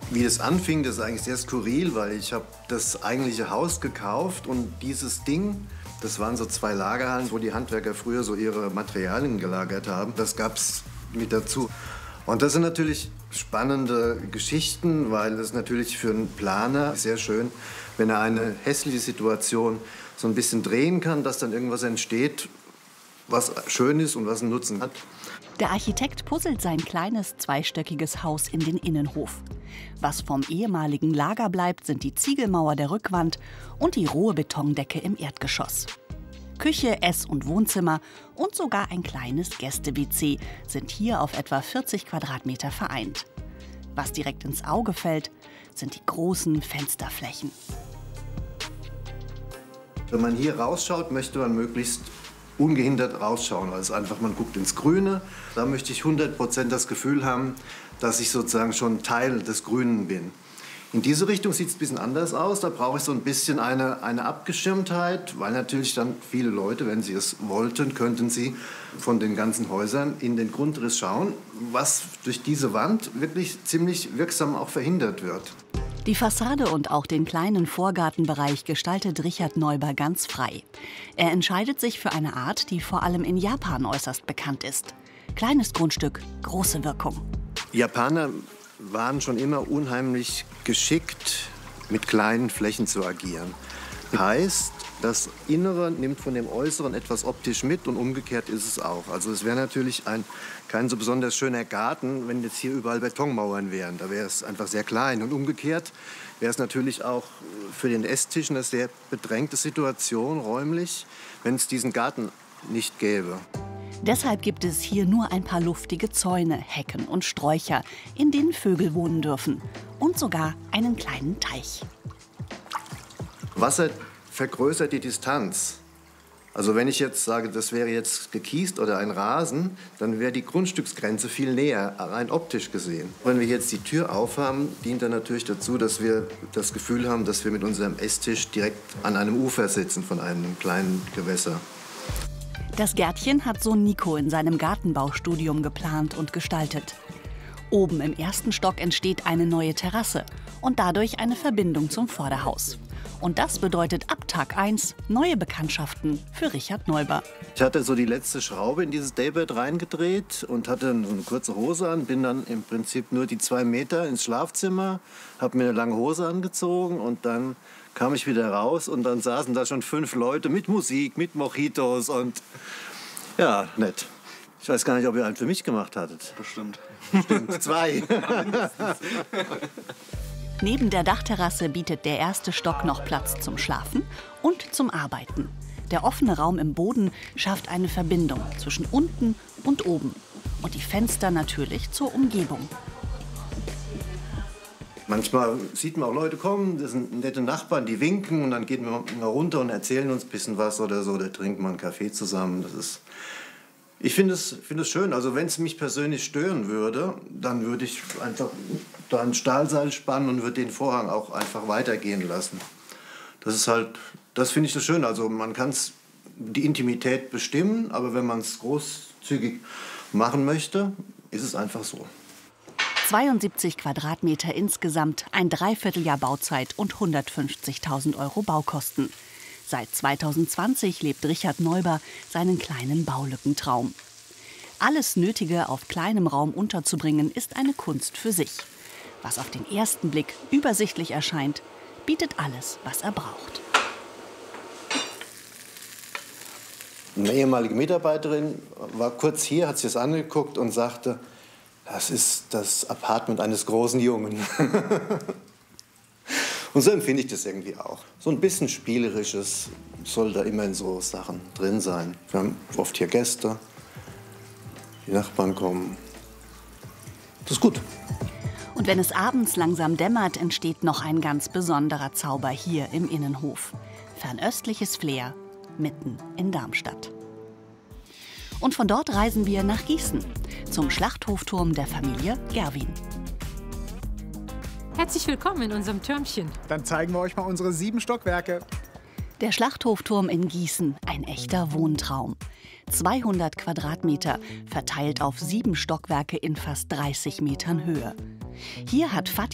Wie es anfing, das ist eigentlich sehr skurril, weil ich habe das eigentliche Haus gekauft und dieses Ding, das waren so 2 Lagerhallen, wo die Handwerker früher so ihre Materialien gelagert haben. Das gab es mit dazu. Und das sind natürlich spannende Geschichten, weil es natürlich für einen Planer sehr schön, wenn er eine hässliche Situation so ein bisschen drehen kann, dass dann irgendwas entsteht, was schön ist und was einen Nutzen hat. Der Architekt puzzelt sein kleines zweistöckiges Haus in den Innenhof. Was vom ehemaligen Lager bleibt, sind die Ziegelmauer der Rückwand und die rohe Betondecke im Erdgeschoss. Küche, Ess- und Wohnzimmer und sogar ein kleines Gäste-WC sind hier auf etwa 40 Quadratmeter vereint. Was direkt ins Auge fällt, sind die großen Fensterflächen. Wenn man hier rausschaut, möchte man möglichst ungehindert rausschauen. Also einfach, man guckt ins Grüne. Da möchte ich 100% das Gefühl haben, dass ich sozusagen schon Teil des Grünen bin. In diese Richtung sieht es ein bisschen anders aus. Da brauche ich so ein bisschen eine Abgeschirmtheit, weil natürlich dann viele Leute, wenn sie es wollten, könnten sie von den ganzen Häusern in den Grundriss schauen, was durch diese Wand wirklich ziemlich wirksam auch verhindert wird. Die Fassade und auch den kleinen Vorgartenbereich gestaltet Richard Neuber ganz frei. Er entscheidet sich für eine Art, die vor allem in Japan äußerst bekannt ist. Kleines Grundstück, große Wirkung. Die Japaner waren schon immer unheimlich geschickt, mit kleinen Flächen zu agieren. Heißt, das Innere nimmt von dem Äußeren etwas optisch mit und umgekehrt ist es auch. Also es wäre natürlich kein so besonders schöner Garten, wenn jetzt hier überall Betonmauern wären. Da wäre es einfach sehr klein. Und umgekehrt wäre es natürlich auch für den Esstisch eine sehr bedrängte Situation räumlich, wenn es diesen Garten nicht gäbe. Deshalb gibt es hier nur ein paar luftige Zäune, Hecken und Sträucher, in denen Vögel wohnen dürfen. Und sogar einen kleinen Teich. Wasser vergrößert die Distanz. Also wenn ich jetzt sage, das wäre jetzt gekiest oder ein Rasen, dann wäre die Grundstücksgrenze viel näher, rein optisch gesehen. Wenn wir jetzt die Tür aufhaben, dient dann natürlich dazu, dass wir das Gefühl haben, dass wir mit unserem Esstisch direkt an einem Ufer sitzen von einem kleinen Gewässer. Das Gärtchen hat Sohn Nico in seinem Gartenbaustudium geplant und gestaltet. Oben im 1. Stock entsteht eine neue Terrasse und dadurch eine Verbindung zum Vorderhaus. Und das bedeutet ab Tag 1 neue Bekanntschaften für Richard Neuber. Ich hatte so die letzte Schraube in dieses Daybed reingedreht und hatte so eine kurze Hose an. Bin dann im Prinzip nur die 2 Meter ins Schlafzimmer, habe mir eine lange Hose angezogen und dann kam ich wieder raus und dann saßen da schon 5 Leute mit Musik, mit Mojitos und ja, nett. Ich weiß gar nicht, ob ihr einen für mich gemacht hattet. Bestimmt. Stimmt, 2. Neben der Dachterrasse bietet der 1. Stock noch Platz zum Schlafen und zum Arbeiten. Der offene Raum im Boden schafft eine Verbindung zwischen unten und oben. Und die Fenster natürlich zur Umgebung. Manchmal sieht man auch Leute kommen, das sind nette Nachbarn, die winken und dann gehen wir mal runter und erzählen uns ein bisschen was oder so, oder trinken mal einen Kaffee zusammen. Ich finde es schön. Also wenn es mich persönlich stören würde, dann würde ich einfach da ein Stahlseil spannen und würde den Vorhang auch einfach weitergehen lassen. Das finde ich so schön. Also man kann die Intimität bestimmen, aber wenn man es großzügig machen möchte, ist es einfach so. 72 Quadratmeter insgesamt, ein Dreivierteljahr Bauzeit und 150.000 € Baukosten. Seit 2020 lebt Richard Neuber seinen kleinen Baulückentraum. Alles Nötige auf kleinem Raum unterzubringen, ist eine Kunst für sich. Was auf den ersten Blick übersichtlich erscheint, bietet alles, was er braucht. Eine ehemalige Mitarbeiterin war kurz hier, hat sich das angeguckt und sagte, das ist das Apartment eines großen Jungen. Und so empfinde ich das irgendwie auch. So ein bisschen Spielerisches soll da immer in so Sachen drin sein. Wir haben oft hier Gäste, die Nachbarn kommen. Das ist gut. Und wenn es abends langsam dämmert, entsteht noch ein ganz besonderer Zauber hier im Innenhof. Fernöstliches Flair, mitten in Darmstadt. Und von dort reisen wir nach Gießen, zum Schlachthofturm der Familie Gerwin. Herzlich willkommen in unserem Türmchen. Dann zeigen wir euch mal unsere 7 Stockwerke. Der Schlachthofturm in Gießen, ein echter Wohntraum. 200 Quadratmeter, verteilt auf 7 Stockwerke in fast 30 Metern Höhe. Hier hat